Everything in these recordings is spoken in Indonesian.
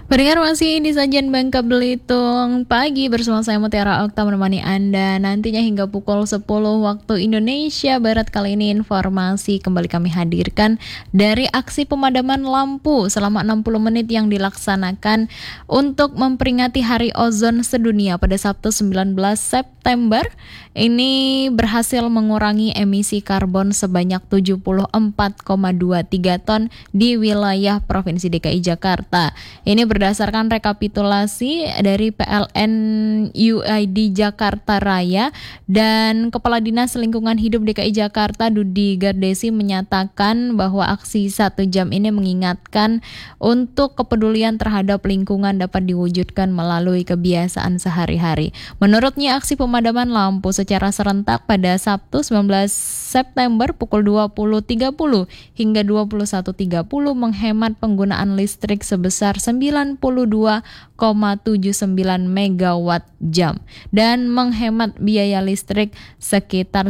Pendengar masih di Sajian Bangka Belitung pagi bersama saya Mutiara Okta menemani Anda nantinya hingga pukul 10 waktu Indonesia Barat. Kali ini informasi kembali kami hadirkan dari aksi pemadaman lampu selama 60 menit yang dilaksanakan untuk memperingati Hari Ozon Sedunia pada Sabtu 19 September. Ini berhasil mengurangi emisi karbon sebanyak 74,23 ton di wilayah Provinsi DKI Jakarta. Ini berdasarkan rekapitulasi dari PLN UID Jakarta Raya, dan Kepala Dinas Lingkungan Hidup DKI Jakarta Dudi Gardesi menyatakan bahwa aksi 1 jam ini mengingatkan untuk kepedulian terhadap lingkungan dapat diwujudkan melalui kebiasaan sehari-hari. Menurutnya aksi pemadaman lampu secara serentak pada Sabtu 19 September pukul 20.30 hingga 21.30 menghemat penggunaan listrik sebesar 92,79 megawatt jam dan menghemat biaya listrik sekitar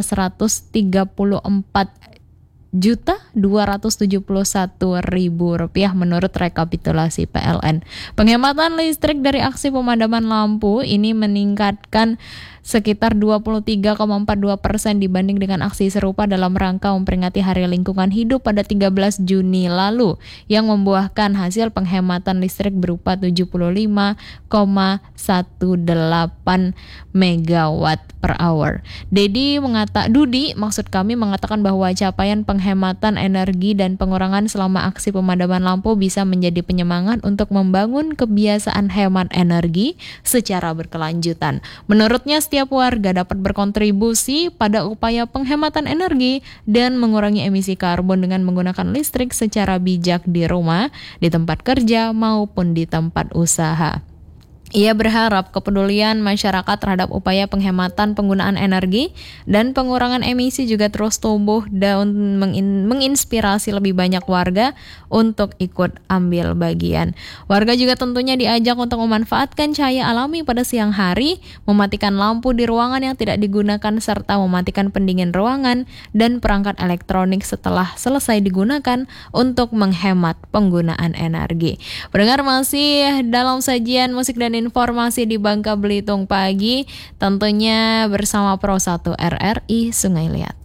134.271.000 rupiah menurut rekapitulasi PLN. Penghematan listrik dari aksi pemadaman lampu ini meningkatkan sekitar 23,42% dibanding dengan aksi serupa dalam rangka memperingati Hari Lingkungan Hidup pada 13 Juni lalu yang membuahkan hasil penghematan listrik berupa 75,18 megawatt per hour. Dudi mengatakan bahwa capaian penghematan energi dan pengurangan selama aksi pemadaman lampu bisa menjadi penyemangat untuk membangun kebiasaan hemat energi secara berkelanjutan. Menurutnya setiap warga dapat berkontribusi pada upaya penghematan energi dan mengurangi emisi karbon dengan menggunakan listrik secara bijak di rumah, di tempat kerja maupun di tempat usaha. Ia berharap kepedulian masyarakat terhadap upaya penghematan penggunaan energi dan pengurangan emisi juga terus tumbuh dan menginspirasi lebih banyak warga untuk ikut ambil bagian. Warga juga tentunya diajak untuk memanfaatkan cahaya alami pada siang hari, mematikan lampu di ruangan yang tidak digunakan, serta mematikan pendingin ruangan dan perangkat elektronik setelah selesai digunakan untuk menghemat penggunaan energi. Pendengar masih dalam sajian musik dan informasi di Bangka Belitung pagi, tentunya bersama Pro 1 RRI Sungai Liat.